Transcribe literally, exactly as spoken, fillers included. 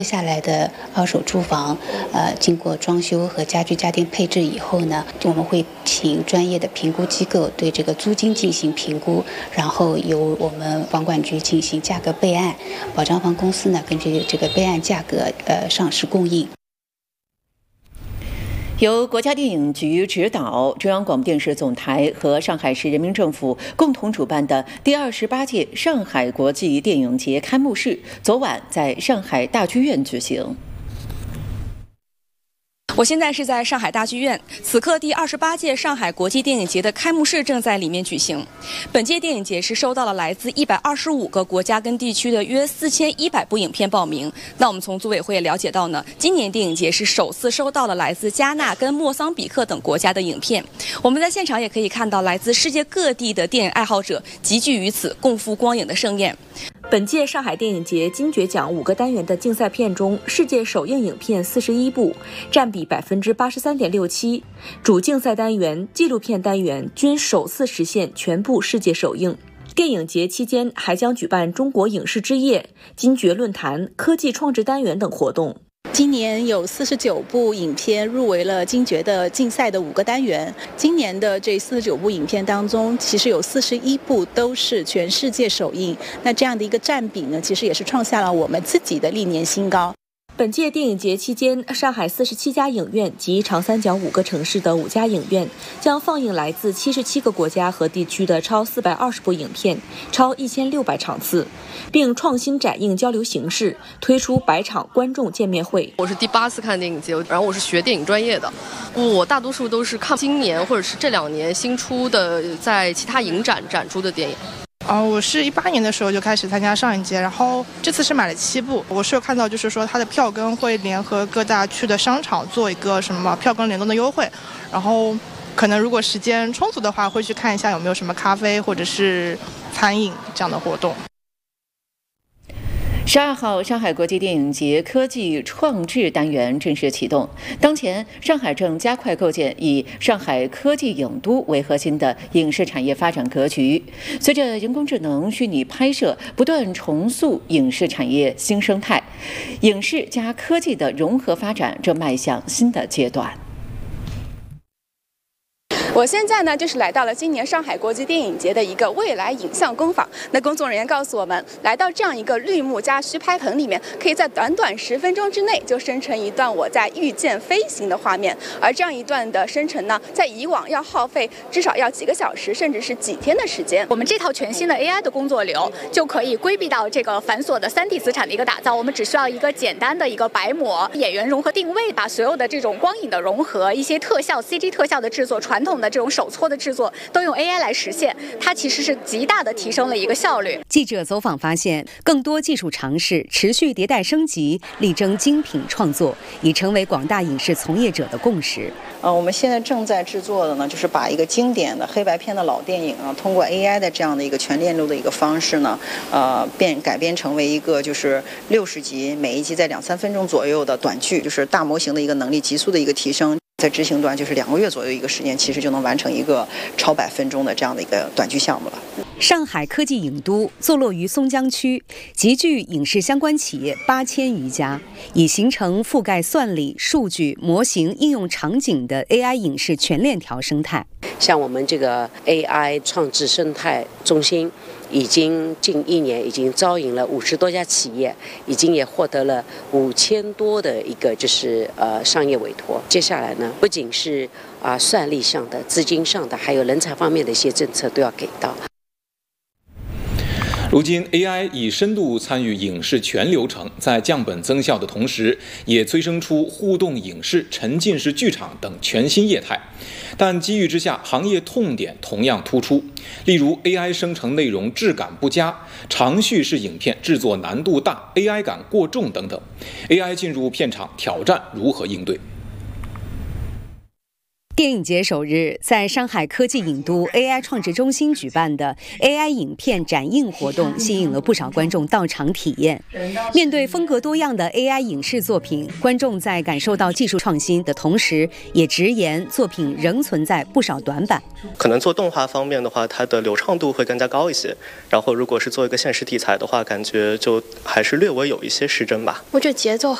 接下来的二手住房，呃，经过装修和家具家电配置以后呢，我们会请专业的评估机构对这个租金进行评估，然后由我们房管局进行价格备案，保障房公司呢根据这个备案价格呃上市供应。 由国家电影局指导，中央广播电视总台和上海市人民政府共同主办的第二十八届上海国际电影节开幕式，昨晚在上海大剧院举行。 我现在是在上海大剧院，此刻第二十八届上海国际电影节的开幕式正在里面举行。本届电影节是收到了来自一百二十五个国家跟地区的约四千一百部影片报名。那我们从组委会了解到呢，今年电影节是首次收到了来自加纳跟莫桑比克等国家的影片。我们在现场也可以看到来自世界各地的电影爱好者集聚于此，共赴光影的盛宴。本届上海电影节金爵奖五个单元的竞赛片中，世界首映影片四十一部，占比百分之八十三点六七。主竞赛单元、纪录片单元均首次实现全部世界首映。电影节期间还将举办中国影视之夜、金爵论坛、科技创制单元等活动。 今年有四十九部影片入围了金爵的竞赛的五个单元。今年的这四十九部影片当中，其实有四十一部都是全世界首映。那这样的一个占比呢，其实也是创下了我们自己的历年新高。 本届电影节期间，上海四十七家影院及长三角五个城市的五家影院将放映来自七十七个国家和地区的超四百二十部影片，超一千六百场次，并创新展映交流形式，推出百场观众见面会。 我是第八次看电影节，然后我是学电影专业的，我大多数都是看今年或者是这两年新出的在其他影展展出的电影。 哦，我是一八年的时候就开始参加上影节，然后这次是买了七部。我是有看到，就是说它的票根会联合各大区的商场做一个什么票根联动的优惠，然后可能如果时间充足的话，会去看一下有没有什么咖啡或者是餐饮这样的活动。 十二号，上海国际电影节科技创制单元正式启动。当前，上海正加快构建以上海科技影都为核心的影视产业发展格局。随着人工智能、虚拟拍摄不断重塑影视产业新生态，影视加科技的融合发展正迈向新的阶段。 我现在呢，就是来到了今年上海国际电影节的一个未来影像工坊。那工作人员告诉我们，来到这样一个绿幕加虚拍棚里面，可以在短短十分钟之内就生成一段我在御剑飞行的画面。而这样一段的生成呢，在以往要耗费至少要几个小时，甚至是几天的时间。 我们这套全新的 A I 的工作流就可以规避到这个繁琐的三 D 资产的一个打造。我们只需要一个简单的一个白模、演员融合定位，把所有的这种光影的融合、一些特效 C G 特效的制作、传统的这种手搓的制作都用 A I 来实现，它其实是极大的提升了一个效率。 记者走访发现，更多技术尝试持续迭代升级，力争精品创作，已成为广大影视从业者的共识。 呃，我们现在正在制作的呢，就是把一个经典的黑白片的老电影啊，通过 A I 的这样的一个全链路的一个方式呢，呃，变改编成为一个就是六十集，每一集在两三分钟左右的短剧，就是大模型的一个能力急速的一个提升。在执行端就是两个月左右一个时间，其实就能完成一个超百分钟的这样的一个短剧项目了。 上海科技影都坐落于松江区，集聚影视相关企业八千余家，已形成覆盖算力、数据、模型应用场景的 A I 影视全链条生态。 像我们这个 A I 创制生态中心，已经近一年已经招引了五十多家企业，已经也获得了五千多的一个就是呃商业委托。接下来呢，不仅是啊、呃、算力上的、资金上的，还有人才方面的一些政策都要给到。 如今 A I 已深度参与影视全流程，在降本增效的同时，也催生出互动影视、沉浸式剧场等全新业态。但机遇之下，行业痛点同样突出，例如 A I 生成内容质感不佳、长叙事影片制作难度大、A I 感过重等等。A I 进入片场，挑战如何应对？ 电影节首日，在上海科技影都 A I 创制中心举办的 A I 影片展映活动，吸引了不少观众到场体验。面对风格多样的 A I 影视作品，观众在感受到技术创新的同时，也直言作品仍存在不少短板。 可能做动画方面的话，它的流畅度会更加高一些。然后，如果是做一个现实题材的话，感觉就还是略微有一些失真吧。 我觉得节奏